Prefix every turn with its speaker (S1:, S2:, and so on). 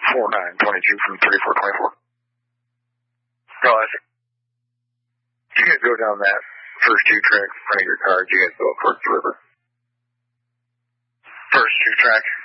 S1: 4922 from 3424. No, I think you guys go down that first 2-track in front of your car. You guys go up towards the river. First 2-track?